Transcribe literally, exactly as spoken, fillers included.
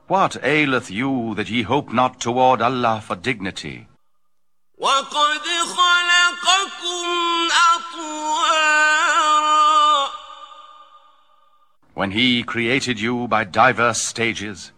What aileth you that ye hope not toward Allah for dignity? وَقَدْ خَلَقَكُمْ أَطْوَارًا When He created you by diverse stages,